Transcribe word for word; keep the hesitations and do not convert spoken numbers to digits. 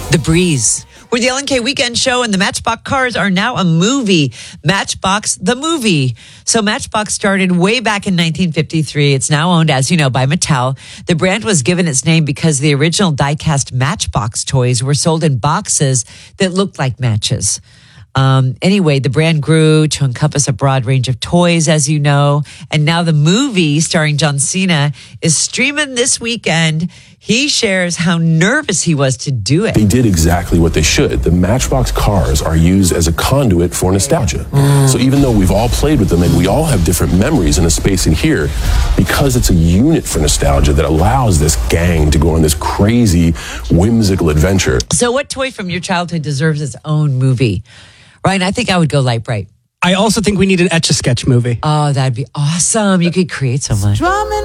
The Breeze. We're the L N K Weekend Show, and the Matchbox cars are now a movie. Matchbox, the movie. So Matchbox started way back in nineteen fifty-three. It's now owned, as you know, by Mattel. The brand was given its name because the original die-cast Matchbox toys were sold in boxes that looked like matches. Um, anyway, the brand grew to encompass a broad range of toys, as you know. And now the movie starring John Cena is streaming this weekend. He shares how nervous he was to do it. They did exactly what they should. The Matchbox cars are used as a conduit for nostalgia. Mm. So even though we've all played with them and we all have different memories in a space in here, because it's a unit for nostalgia that allows this gang to go on this crazy, whimsical adventure. So what toy from your childhood deserves its own movie? Ryan, I think I would go Light Bright. I also think we need an Etch-a-Sketch movie. Oh, that'd be awesome. You could create so much.